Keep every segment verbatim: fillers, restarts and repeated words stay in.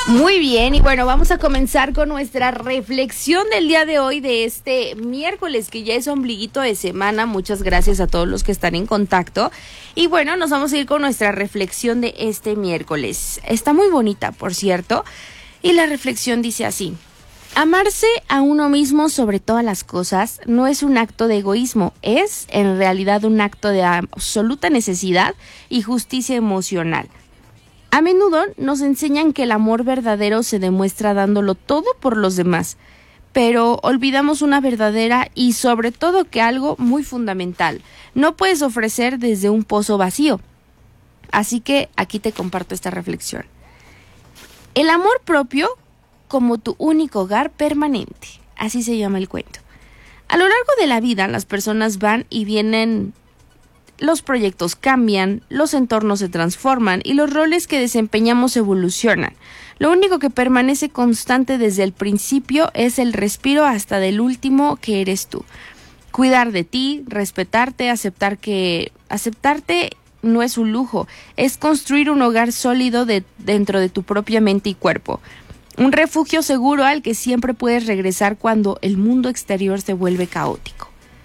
Muy bien, y bueno, vamos a comenzar con nuestra reflexión del día de hoy, de este miércoles, que ya es ombliguito de semana. Muchas gracias a todos los que están en contacto. Y bueno, nos vamos a ir con nuestra reflexión de este miércoles. Está muy bonita, por cierto, y la reflexión dice así: amarse a uno mismo sobre todas las cosas no es un acto de egoísmo, es en realidad un acto de absoluta necesidad y justicia emocional. A menudo nos enseñan que el amor verdadero se demuestra dándolo todo por los demás, pero olvidamos una verdadera y sobre todo que algo muy fundamental: no puedes ofrecer desde un pozo vacío. Así que aquí te comparto esta reflexión. El amor propio como tu único hogar permanente, así se llama el cuento. A lo largo de la vida las personas van y vienen. Los proyectos cambian, los entornos se transforman y los roles que desempeñamos evolucionan. Lo único que permanece constante desde el principio es el respiro hasta del último, que eres tú. Cuidar de ti, respetarte, aceptar que aceptarte no es un lujo, es construir un hogar sólido de, dentro de tu propia mente y cuerpo. Un refugio seguro al que siempre puedes regresar cuando el mundo exterior se vuelve caótico.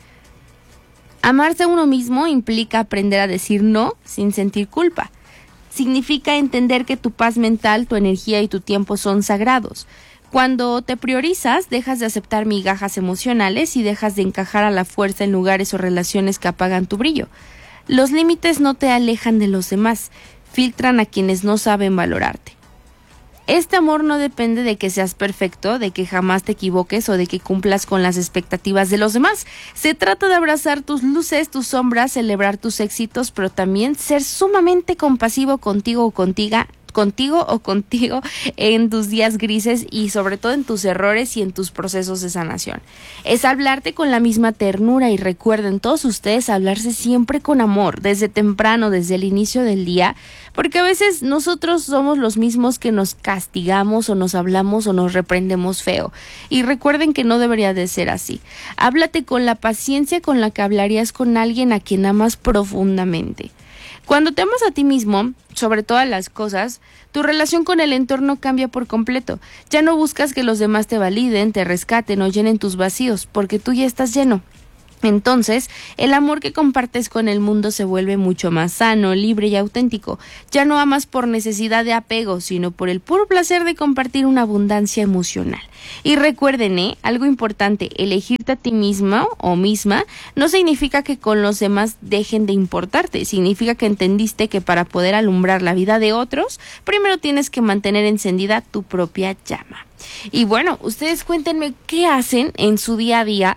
Amarse a uno mismo implica aprender a decir no sin sentir culpa. Significa entender que tu paz mental, tu energía y tu tiempo son sagrados. Cuando te priorizas, dejas de aceptar migajas emocionales y dejas de encajar a la fuerza en lugares o relaciones que apagan tu brillo. Los límites no te alejan de los demás, filtran a quienes no saben valorarte. Este amor no depende de que seas perfecto, de que jamás te equivoques o de que cumplas con las expectativas de los demás. Se trata de abrazar tus luces, tus sombras, celebrar tus éxitos, pero también ser sumamente compasivo contigo o contigo, contigo o contigo en tus días grises y sobre todo en tus errores y en tus procesos de sanación. Es hablarte con la misma ternura y recuerden todos ustedes hablarse siempre con amor, desde temprano, desde el inicio del día, porque a veces nosotros somos los mismos que nos castigamos o nos hablamos o nos reprendemos feo. Y recuerden que no debería de ser así. Háblate con la paciencia con la que hablarías con alguien a quien amas profundamente. Cuando te amas a ti mismo, sobre todas las cosas, tu relación con el entorno cambia por completo. Ya no buscas que los demás te validen, te rescaten o llenen tus vacíos, porque tú ya estás lleno. Entonces, el amor que compartes con el mundo se vuelve mucho más sano, libre y auténtico. Ya no amas por necesidad de apego, sino por el puro placer de compartir una abundancia emocional. Y recuerden, ¿eh? Algo importante, elegirte a ti misma o misma no significa que con los demás dejen de importarte. Significa que entendiste que para poder alumbrar la vida de otros, primero tienes que mantener encendida tu propia llama. Y bueno, ustedes cuéntenme qué hacen en su día a día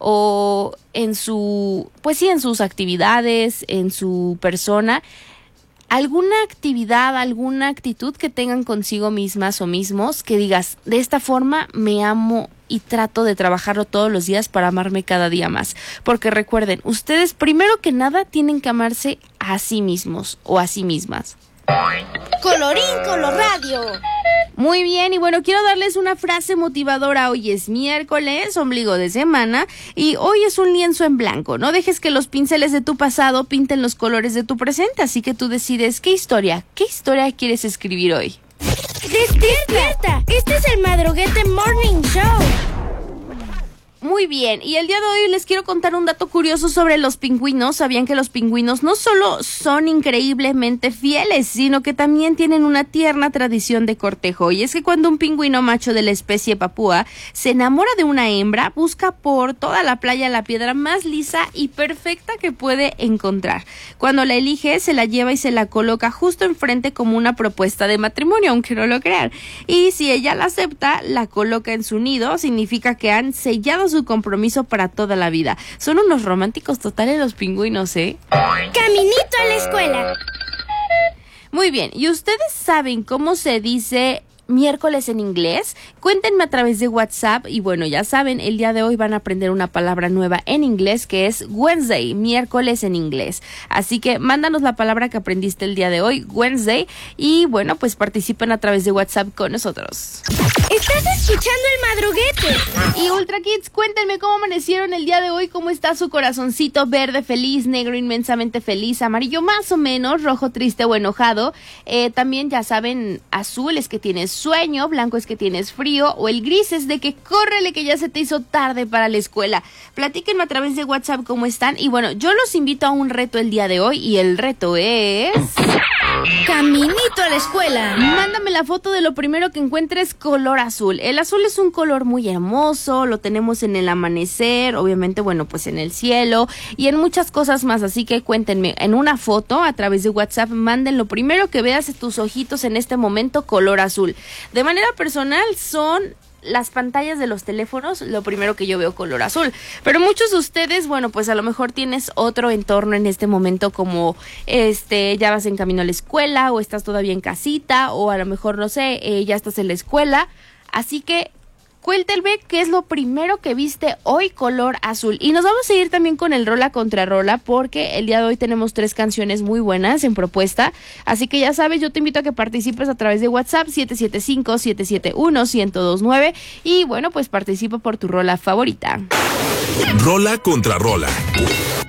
o en su, pues sí, en sus actividades, en su persona, alguna actividad, alguna actitud que tengan consigo mismas o mismos, que digas, de esta forma me amo y trato de trabajarlo todos los días para amarme cada día más. Porque recuerden, ustedes primero que nada tienen que amarse a sí mismos o a sí mismas. Colorín Colorradio. Muy bien, y bueno, quiero darles una frase motivadora. Hoy es miércoles, ombligo de semana, y hoy es un lienzo en blanco. No dejes que los pinceles de tu pasado pinten los colores de tu presente, así que tú decides qué historia, qué historia quieres escribir hoy. ¡Despierta! Este es el Madruguete Morning Show. Muy bien, y el día de hoy les quiero contar un dato curioso sobre los pingüinos. ¿Sabían que los pingüinos no solo son increíblemente fieles, sino que también tienen una tierna tradición de cortejo? Y es que cuando un pingüino macho de la especie papúa se enamora de una hembra, busca por toda la playa la piedra más lisa y perfecta que puede encontrar. Cuando la elige, se la lleva y se la coloca justo enfrente como una propuesta de matrimonio, aunque no lo crean. Y si ella la acepta, la coloca en su nido, significa que han sellado su compromiso para toda la vida. Son unos románticos totales los pingüinos, ¿eh? Caminito a la escuela. Muy bien, ¿y ustedes saben cómo se dice miércoles en inglés? Cuéntenme a través de WhatsApp y bueno, ya saben, el día de hoy van a aprender una palabra nueva en inglés que es Wednesday, miércoles en inglés. Así que mándanos la palabra que aprendiste el día de hoy, Wednesday, y bueno, pues participen a través de WhatsApp con nosotros. Estás escuchando el Madruguete. Y Ultra Kids, cuéntenme cómo amanecieron el día de hoy, cómo está su corazoncito verde feliz, negro inmensamente feliz, amarillo más o menos, rojo triste o enojado. Eh, también ya saben, azul es que tienes sueño, blanco es que tienes frío, o el gris es de que córrele que ya se te hizo tarde para la escuela. Platíquenme a través de WhatsApp cómo están. Y bueno, yo los invito a un reto el día de hoy, y el reto es... Caminito a la escuela. Mándame la foto de lo primero que encuentres color azul. El azul es un color muy hermoso, lo tenemos en el amanecer, obviamente, bueno, pues en el cielo y en muchas cosas más, así que cuéntenme en una foto a través de WhatsApp, manden lo primero que veas en tus ojitos en este momento color azul. De manera personal son... las pantallas de los teléfonos, lo primero que yo veo color azul, pero muchos de ustedes, bueno, pues a lo mejor tienes otro entorno en este momento, como este, ya vas en camino a la escuela, o estás todavía en casita, o a lo mejor, no sé, eh, ya estás en la escuela, así que cuéntenme qué es lo primero que viste hoy color azul. Y nos vamos a ir también con el rola contra rola, porque el día de hoy tenemos tres canciones muy buenas en propuesta, así que ya sabes, yo te invito a que participes a través de WhatsApp siete siete cinco, siete siete uno, uno cero dos nueve, y bueno, pues participa por tu rola favorita. Rola contra rola.